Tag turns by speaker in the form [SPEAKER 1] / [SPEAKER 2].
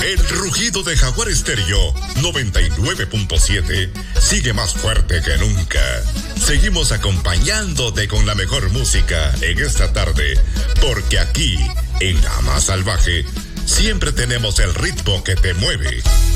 [SPEAKER 1] El rugido de Jaguar Estéreo 99.7 sigue más fuerte que nunca. Seguimos acompañándote con la mejor música en esta tarde, porque aquí, en La Más Salvaje, siempre tenemos el ritmo que te mueve.